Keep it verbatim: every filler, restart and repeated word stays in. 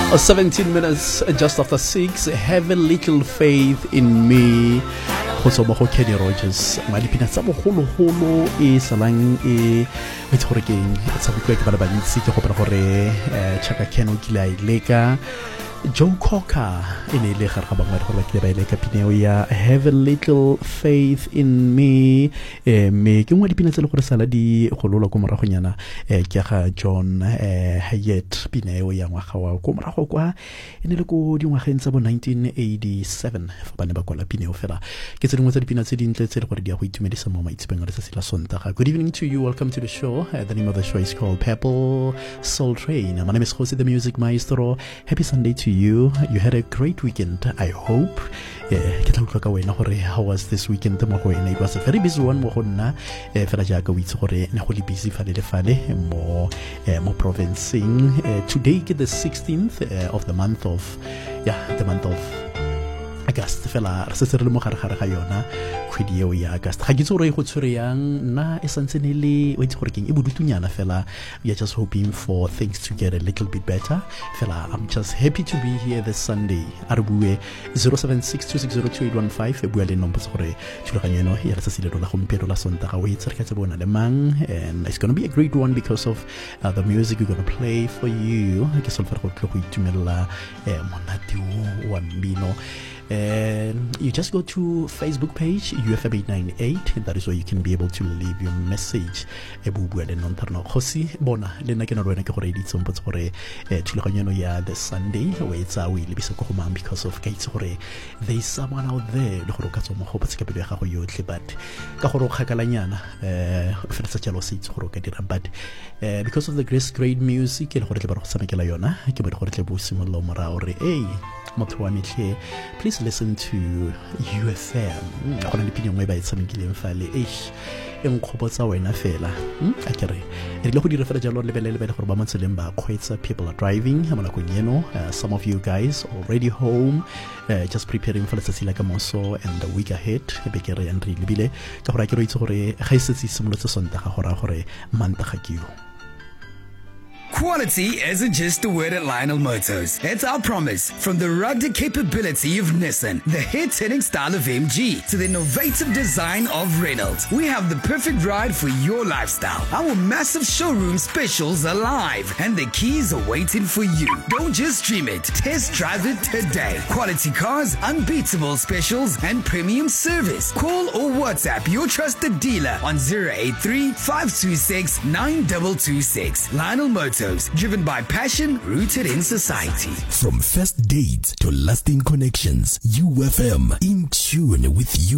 seventeen minutes just after six. Have a little faith in me. Go tswa mo go Kenny Rogers. Ma dipina tsa bogologolo e salang e e tshore keng tsa bua ke bana ba ntsi ke go pela gore Chaka Ken o kila ileka Joe Cocker ene le ga ga bangwe gore ba kile ba ile ka pineo ya Have a Little Faith in Me. eh me ke ngwa dipina tse le gore sala di golola go morago nyana eh ke ga John eh Hyatt pineo ya ngwaga wa go morago kwa ene le go dingwageng tsa bo nineteen eighty-seven fa bane ba kola pineo fela ke tse dingwe tsa dipina tse dintle tse le gore di a go itumedisa mo maitsebeng re se la sontaga. Good evening to you, welcome to the show. Uh, the name of the show is called Purple Soul Train. My name is Jose the Music Maestro. Happy Sunday to you. You had a great weekend, I hope. Yeah, ke tla utlwa ka wena gore how was this weekend mo go wena? It was a very busy one mo go nna eh fela jaaka o itse gore ne go le busy fale le fale mo eh, mo provinceng. Uh, today is the sixteenth uh, of the month of yeah the month of August. Fela re se re mo gare gare ga yona kgwedi eo ya August. Ga ke itse gore go tshwere yang na e santse ne le o itse gore keng e bodutunyana fela. We are just hoping for things to get a little bit better. Fela I'm just happy to be here this Sunday. A re bue zero seven six two six zero two eight one five e bua le nompo gore thulaganyo eno ya letsatsi le la gompieno la sontaga o itse re ka tse bona le mang, and it's going to be a great one because of uh, the music we're going to play for you. Ke solfa go tlo go itumela eh monate wa mbino. And you just go to Facebook page U F M eight ninety-eight, and that is where you can be able to leave your message. Ebubua le nontarno khosi bona le nna ke no rena ke gore di tsompo gore thulaganyo ya the Sunday we tsa we le bisa go mang because of ka itse gore there is someone out there le gore ka tsoma go batse ka pele ga go yotlhe, but ka gore o khakalanyana eh fela tsa jalo se itse gore ka dira, but uh, because of the great great music le gore tle ba go tsamekela yona ke ba gore tle bo simolola mora gore hey motho wa metlhe, please listen to U F M. Go na le pina ngwe ba e tsamekileng fale eish eng khobotsa wena fela a kere re le go dira fela jalo le belele bele gore ba motseleng ba kgweetsa, people are driving amana go nyeno. Uh, some of you guys already home, uh, just preparing for letsatsi la kamoso and the week ahead. E be kere and re lebile ka gore a kere o itse gore ga e setse simolotse sontaga gore gore mantaga ke yo. Quality isn't just a word at Lionel Motors. It's our promise. From the rugged capability of Nissan, the hit-hitting style of M G, to the innovative design of Reynolds, we have the perfect ride for your lifestyle. Our massive showroom specials are live, and the keys are waiting for you. Don't just stream it. Test drive it today. Quality cars, unbeatable specials, and premium service. Call or WhatsApp your trusted dealer on zero eight three, five two six, nine two two six. Lionel Motors. Driven by passion, rooted in society. From first dates to lasting connections, U F M in tune with you.